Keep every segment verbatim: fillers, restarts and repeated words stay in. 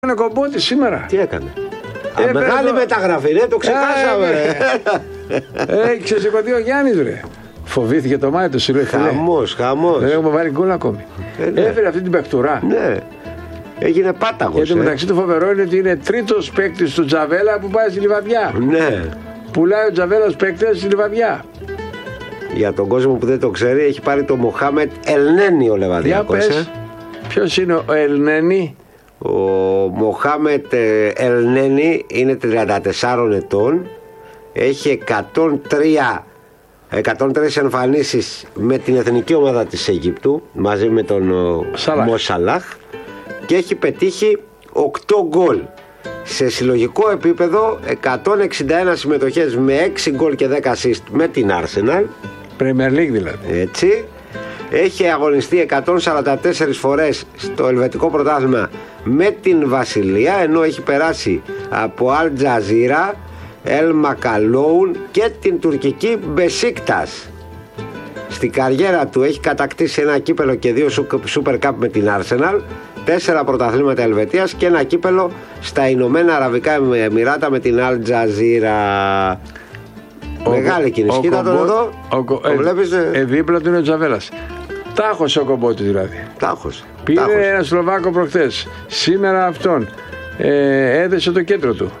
Είναι Κομπότη σήμερα. Τι έκανε? Ε, Α, μεγάλη το... μεταγραφή, ναι, το ξεχάσαμε. Έχει ξεσηκωθεί ο Γιάννης, ρε. Φοβήθηκε το μάτι του, σου λέει. Χαμός, χαμός. Δεν έχουμε βάλει γκολ ακόμη. Ε, ναι. Έφερε αυτή την παιχτουρά. Ναι. Έγινε πάταγος. Και το μεταξύ του φοβερό είναι ότι είναι τρίτος παίκτης του Τζαβέλα που πάει στη Λιβαδιά. Ναι. Πουλάει ο Τζαβέλας παίκτες στη Λιβαδιά. Για τον κόσμο που δεν το ξέρει, έχει πάρει το Μοχάμετ Ελνένι ο Λεβαδιακός. Ε. Ποιος είναι ο Ελνένι? Ο Μοχάμετ Ελνένι είναι τριάντα τεσσάρων ετών. Έχει εκατόν τρία, εκατόν τρεις εμφανίσεις με την εθνική ομάδα της Αιγύπτου μαζί με τον Μο Σαλάχ και έχει πετύχει οκτώ γκολ. Σε συλλογικό επίπεδο εκατόν εξήντα ένα συμμετοχές με έξι γκολ και δέκα assist με την Arsenal. Premier League δηλαδή. Έτσι. Έχει αγωνιστεί εκατόν σαράντα τέσσερις φορές στο ελβετικό πρωτάθλημα με την Βασιλεία, ενώ έχει περάσει από Al Jazeera, El Makaloun και την τουρκική Besiktas. Στην καριέρα του έχει κατακτήσει ένα κύπελο και δύο Super Cup με την Arsenal, τέσσερα πρωταθλήματα Ελβετίας και ένα κύπελο στα Ηνωμένα Αραβικά Εμιράτα με την Al Jazeera. Ο, Μεγάλη κίνηση. Κοίτα τον εδώ. Ο, το ε, βλέπεις. Ε, ε, δίπλα του είναι ο Τζαβέλας. Τάχος ο Κομπότης δηλαδή. Τάχος. Πήρε Τάχος. ένα Σλοβάκο προχθές. Σήμερα αυτόν. Ε, έδεσε το κέντρο του.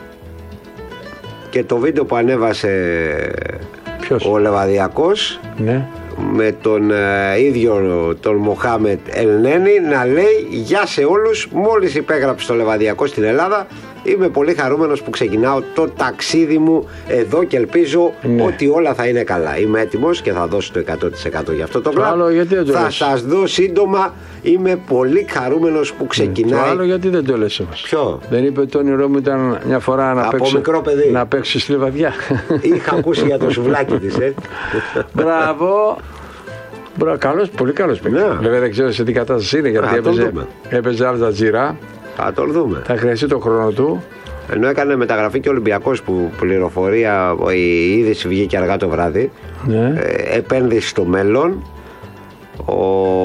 Και το βίντεο που ανέβασε Ποιος? Ο Λεβαδιακός, ναι, με τον ε, ίδιο τον Μοχάμετ Ελνένι να λέει γεια σε όλους, μόλις υπέγραψε το Λεβαδιακό στην Ελλάδα. Είμαι πολύ χαρούμενος που ξεκινάω το ταξίδι μου εδώ και ελπίζω, ναι, ότι όλα θα είναι καλά. Είμαι έτοιμος και θα δώσω το εκατό τοις εκατό για αυτό το πράγμα. Θα σας δω σύντομα. Είμαι πολύ χαρούμενος που ξεκινάει. Το άλλο γιατί δεν το λες όμως? Ποιο? Δεν είπε το όνειρό μου ήταν μια φορά να, παίξω, μικρό παιδί, να παίξει στη Λιβαδιά. Είχα ακούσει για το σουβλάκι της, ε. Μπράβο. Μπράβο, καλός, πολύ καλός παίκτης. Ναι. Βέβαια δεν ξέρω σε τι κατάσταση είναι, γιατί έπαιζε, έπαιζε Al Jazeera. Θα το δούμε. Θα χρειαστεί το χρόνο του. Ενώ έκανε μεταγραφή και ο Ολυμπιακός, που πληροφορία, η είδηση βγήκε αργά το βράδυ. Ναι. Ε, επένδυση στο μέλλον. Ο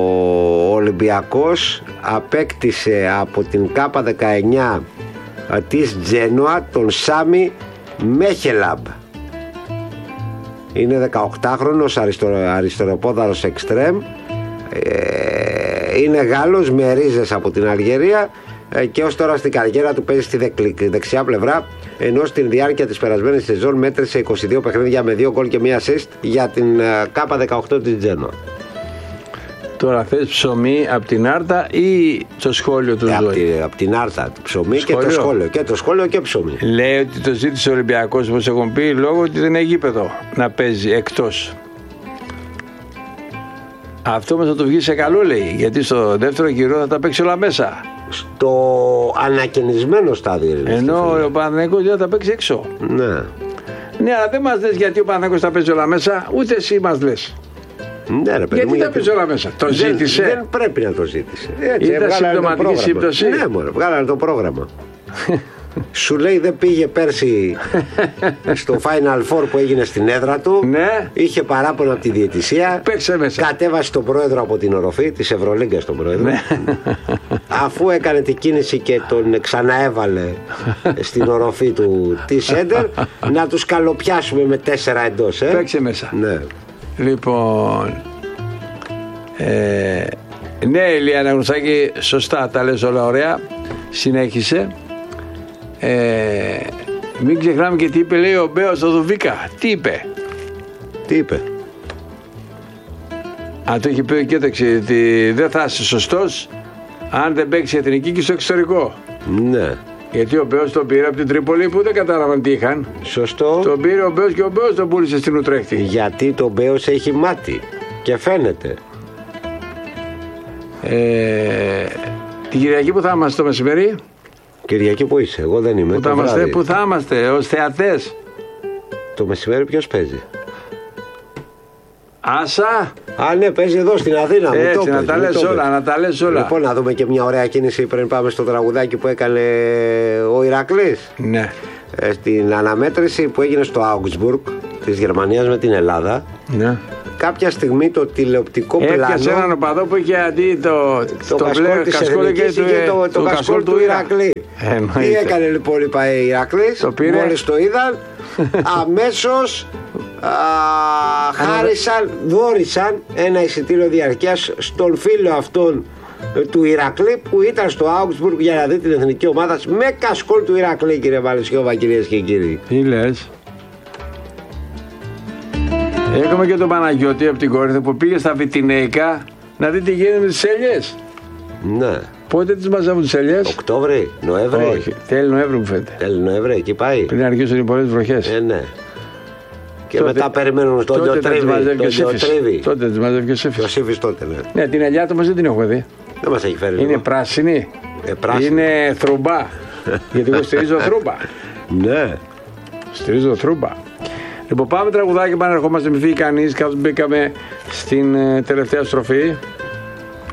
Ολυμπιακός απέκτησε από την Κάπα δεκαεννιά της Τζένοα τον Σάμι Μέχελαμπ. Είναι δεκαοκτάχρονος αριστεροπόδαρος εξτρέμ. Ε, είναι Γάλλος με ρίζες από την Αλγερία και ως τώρα στην καριέρα του παίζει στη δεξιά πλευρά, ενώ στην διάρκεια της περασμένης σεζόν μέτρησε είκοσι δύο παιχνίδια με δύο γκολ και μία assist για την Κάπα δεκαοκτώ της Τζένοα. Τώρα θες ψωμί από την Άρτα ή το σχόλιο του Ζώη? Από την Άρτα ψωμί σχόλιο. Και το σχόλιο και το σχόλιο και ψωμί. Λέει ότι το ζήτησε ο Ολυμπιακός, όπως έχουν πει, λόγω ότι δεν έχει γήπεδο να παίζει εκτός. Αυτό όμως θα το βγει σε καλό, λέει, γιατί στο δεύτερο γύρο θα τα παίξει όλα μέσα. Στο ανακαινισμένο στάδιο. Ενώ ο Παναθηναϊκός δεν θα τα παίξει έξω. Ναι. Ναι, αλλά δεν μας λες γιατί ο Παναθηναϊκός τα παίζει όλα μέσα, ούτε εσύ μας λες. Ναι, ρε, παιδί γιατί μου, τα παίζει όλα μέσα? Το δεν, ζήτησε. Δεν πρέπει να το ζήτησε. Έτσι, ήταν συμπτωματική σύμπτωση. Ναι, μωρέ, βγάλανε το πρόγραμμα. Σου λέει δεν πήγε πέρσι στο Final Four που έγινε στην έδρα του. Ναι. Είχε παράπονο από τη διαιτησία. Παίξε μέσα. Κατέβασε τον πρόεδρο από την οροφή της Ευρωλίγκας, τον πρόεδρο. Ναι. Αφού έκανε την κίνηση και τον ξαναέβαλε στην οροφή του τη Σέντερ, να τους καλοπιάσουμε με τέσσερα εντός. Ε. Παίξε μέσα. Ναι. Λοιπόν. Ε, ναι, Ηλία Αναγνωστάκη, σωστά τα λες όλα ωραία. Συνέχισε. Ε, μην ξεχνάμε και τι είπε, λέει ο Μπέος στο Δουβίκα. Τι είπε? Τι είπε? Αν το έχει πει και το εξή, ότι δεν θα είσαι σωστός αν δεν παίξει εθνική και στο εξωτερικό. Ναι. Γιατί ο Μπέος τον πήρε από την Τρίπολη που δεν κατάλαβαν τι είχαν. Σωστό. Τον πήρε ο Μπέος και ο Μπέος τον πούλησε στην Ουτρέχτη. Γιατί το Μπέος έχει μάτι και φαίνεται. Ε, την Κυριακή που θα είμαστε το μεσημέρι? Κυριακή που είσαι? Εγώ δεν είμαι. Που θα είμαστε, που θα είμαστε ως θεατές? Το μεσημέρι ποιος παίζει? Άσα. Α, ναι, παίζει εδώ στην Αθήνα. Έτσι, μου το να τα λες όλα, να τα λες όλα. Λοιπόν, να δούμε και μια ωραία κίνηση πριν πάμε στο τραγουδάκι που έκανε ο Ηρακλής. Ναι. Ε, στην αναμέτρηση που έγινε στο Augsburg της Γερμανίας με την Ελλάδα. Ναι. κάποια στιγμή το τηλεοπτικό Έπιασε πλάνο. Έπιασε έναν οπαδό που είχε αντί το, το, το κασκόλ της Εθνικής, είχε το, το, το κασκόλ του Ηρακλή. Τι έκανε λοιπόν η ΠΑΕ Ηρακλής? Μόλις το είδαν, αμέσως α, χάρισαν, δώρισαν ένα εισιτήριο διαρκείας στον φίλο αυτόν του Ηρακλή που ήταν στο Augsburg για να δει την εθνική ομάδα με κασκόλ του Ηρακλή, κύριε Βαλαισιώβα, κυρίες και κύριοι. Τι λες? Έχουμε και τον Παναγιώτη από την Κόρινθο που πήγε στα Βιτινέικα να δει τι γίνεται με τις ελιές. Ναι. Πότε τις μαζεύουν τις ελιές? Οκτώβρη, Νοέμβρη. Όχι, τέλη Νοέμβρη μου φαίνεται. Τέλη Νοέμβρη, εκεί πάει. Πριν αρχίσουν οι πολλές βροχές. Ε, ναι. Και τότε, μετά περιμένουν στον Λιωτρίβι. Τότε τις μαζεύει και ο Σύφης. Ο Σύφης τότε, ναι. Ναι, την ελιά του μας δεν την έχουμε δει. Δεν μας έχει φέρει. Είναι λίγο. πράσινη. Ε, πράσινη. Είναι θρουμπά. Γιατί εγώ στηρίζω θρούμπα. Ναι. Στηρίζω θρούμπα. Λοιπόν, πάμε τραγουδάκι, πάνε ερχόμαστε, μη φύγει κανείς, καθώς μπήκαμε στην ε, τελευταία στροφή.